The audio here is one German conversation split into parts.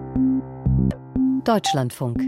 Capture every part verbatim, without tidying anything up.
Deutschlandfunk.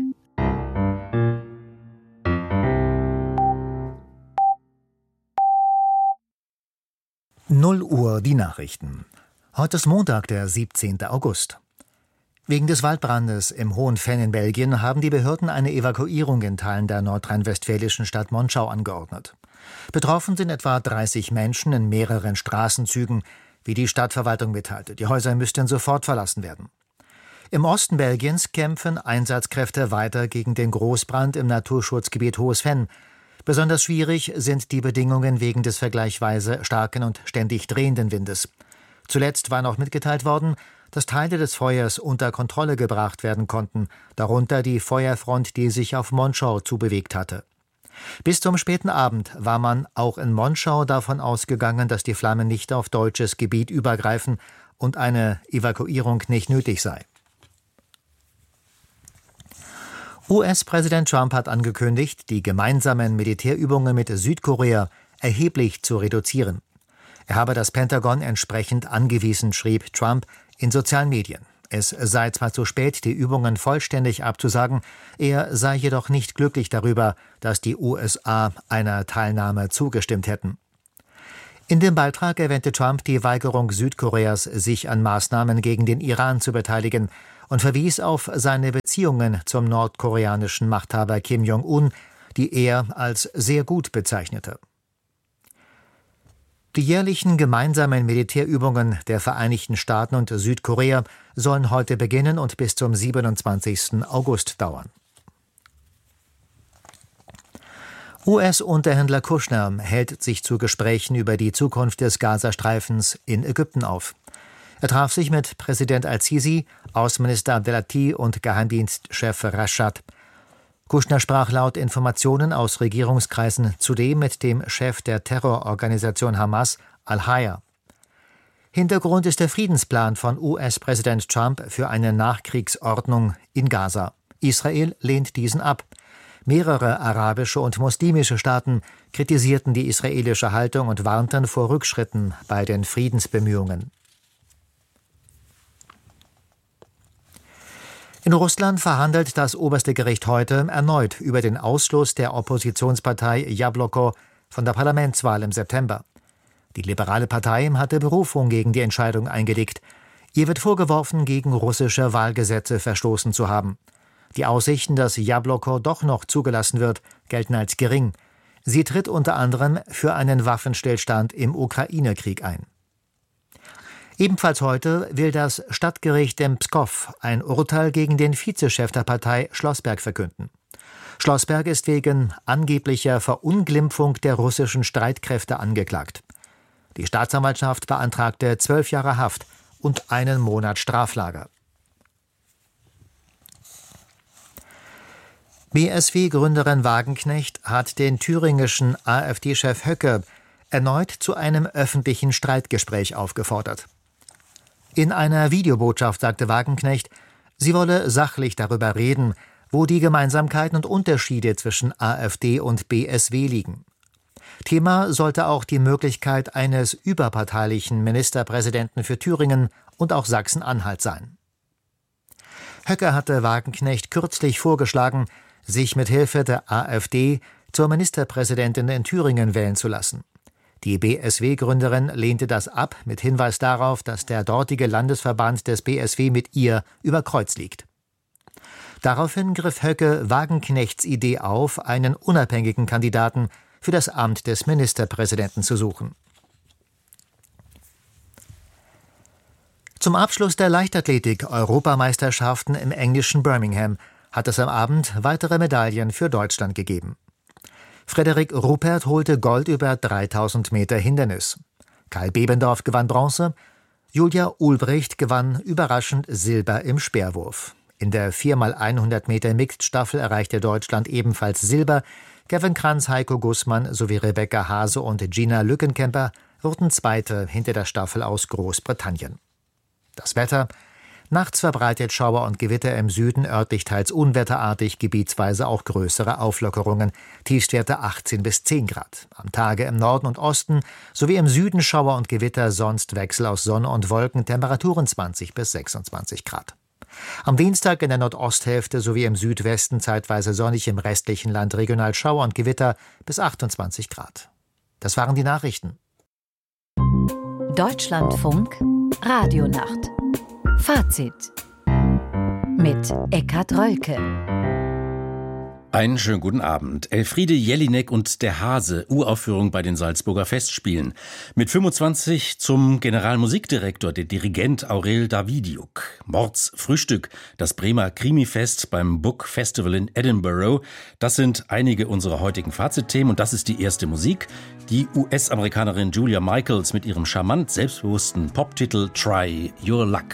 null Uhr die Nachrichten. Heute ist Montag, der siebzehnten August. Wegen des Waldbrandes im Hohen Venn in Belgien haben die Behörden eine Evakuierung in Teilen der nordrhein-westfälischen Stadt Monschau angeordnet. Betroffen sind etwa dreißig Menschen in mehreren Straßenzügen, wie die Stadtverwaltung mitteilte. Die Häuser müssten sofort verlassen werden. Im Osten Belgiens kämpfen Einsatzkräfte weiter gegen den Großbrand im Naturschutzgebiet Hohes Venn. Besonders schwierig sind die Bedingungen wegen des vergleichsweise starken und ständig drehenden Windes. Zuletzt war noch mitgeteilt worden, dass Teile des Feuers unter Kontrolle gebracht werden konnten, darunter die Feuerfront, die sich auf Monschau zubewegt hatte. Bis zum späten Abend war man auch in Monschau davon ausgegangen, dass die Flammen nicht auf deutsches Gebiet übergreifen und eine Evakuierung nicht nötig sei. U S-Präsident Trump hat angekündigt, die gemeinsamen Militärübungen mit Südkorea erheblich zu reduzieren. Er habe das Pentagon entsprechend angewiesen, schrieb Trump in sozialen Medien. Es sei zwar zu spät, die Übungen vollständig abzusagen, er sei jedoch nicht glücklich darüber, dass die U S A einer Teilnahme zugestimmt hätten. In dem Beitrag erwähnte Trump die Weigerung Südkoreas, sich an Maßnahmen gegen den Iran zu beteiligen und verwies auf seine Beziehungen zum nordkoreanischen Machthaber Kim Jong-un, die er als sehr gut bezeichnete. Die jährlichen gemeinsamen Militärübungen der Vereinigten Staaten und Südkorea sollen heute beginnen und bis zum siebenundzwanzigsten August dauern. U S-Unterhändler Kushner hält sich zu Gesprächen über die Zukunft des Gazastreifens in Ägypten auf. Er traf sich mit Präsident al-Sisi, Außenminister Abdelati und Geheimdienstchef Rashad. Kushner sprach laut Informationen aus Regierungskreisen zudem mit dem Chef der Terrororganisation Hamas, al-Haya. Hintergrund ist der Friedensplan von U S-Präsident Trump für eine Nachkriegsordnung in Gaza. Israel lehnt diesen ab. Mehrere arabische und muslimische Staaten kritisierten die israelische Haltung und warnten vor Rückschritten bei den Friedensbemühungen. In Russland verhandelt das oberste Gericht heute erneut über den Ausschluss der Oppositionspartei Jabloko von der Parlamentswahl im September. Die liberale Partei hatte Berufung gegen die Entscheidung eingelegt. Ihr wird vorgeworfen, gegen russische Wahlgesetze verstoßen zu haben. Die Aussichten, dass Jabloko doch noch zugelassen wird, gelten als gering. Sie tritt unter anderem für einen Waffenstillstand im Ukraine-Krieg ein. Ebenfalls heute will das Stadtgericht in Pskow ein Urteil gegen den Vizechef der Partei Schlossberg verkünden. Schlossberg ist wegen angeblicher Verunglimpfung der russischen Streitkräfte angeklagt. Die Staatsanwaltschaft beantragte zwölf Jahre Haft und einen Monat Straflager. B S W-Gründerin Wagenknecht hat den thüringischen AfD-Chef Höcke erneut zu einem öffentlichen Streitgespräch aufgefordert. In einer Videobotschaft sagte Wagenknecht, sie wolle sachlich darüber reden, wo die Gemeinsamkeiten und Unterschiede zwischen AfD und B S W liegen. Thema sollte auch die Möglichkeit eines überparteilichen Ministerpräsidenten für Thüringen und auch Sachsen-Anhalt sein. Höcke hatte Wagenknecht kürzlich vorgeschlagen, sich mit Hilfe der AfD zur Ministerpräsidentin in Thüringen wählen zu lassen. Die B S W-Gründerin lehnte das ab, mit Hinweis darauf, dass der dortige Landesverband des B S W mit ihr über Kreuz liegt. Daraufhin griff Höcke Wagenknechts Idee auf, einen unabhängigen Kandidaten für das Amt des Ministerpräsidenten zu suchen. Zum Abschluss der Leichtathletik-Europameisterschaften im englischen Birmingham hat es am Abend weitere Medaillen für Deutschland gegeben. Frederik Ruppert holte Gold über dreitausend Meter Hindernis. Kai Bebendorf gewann Bronze. Julia Ulbricht gewann überraschend Silber im Speerwurf. In der vier mal hundert Meter Mixed-Staffel erreichte Deutschland ebenfalls Silber. Kevin Kranz, Heiko Gussmann sowie Rebecca Hase und Gina Lückenkemper wurden Zweite hinter der Staffel aus Großbritannien. Das Wetter: Nachts verbreitet Schauer und Gewitter im Süden, örtlich teils unwetterartig, gebietsweise auch größere Auflockerungen. Tiefstwerte achtzehn bis zehn Grad. Am Tage im Norden und Osten sowie im Süden Schauer und Gewitter, sonst Wechsel aus Sonne und Wolken, Temperaturen zwanzig bis sechsundzwanzig Grad. Am Dienstag in der Nordosthälfte sowie im Südwesten zeitweise sonnig, im restlichen Land regional Schauer und Gewitter bis achtundzwanzig Grad. Das waren die Nachrichten. Deutschlandfunk Radionacht. Fazit mit Eckhard Rölke. Einen schönen guten Abend. Elfriede Jelinek und der Hase, Uraufführung bei den Salzburger Festspielen. Mit fünfundzwanzig zum Generalmusikdirektor, der Dirigent Aurel Davidiuk. Mordsfrühstück, das Bremer Krimifest beim Book Festival in Edinburgh. Das sind einige unserer heutigen Fazitthemen und das ist die erste Musik. Die U S-Amerikanerin Julia Michaels mit ihrem charmant selbstbewussten Poptitel Try Your Luck.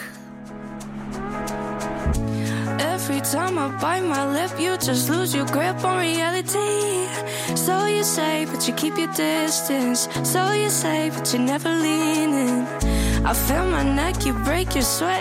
Every time I bite my lip, you just lose your grip on reality. So you say, but you keep your distance. So you say, but you never lean in. I feel my neck, you break your sweat.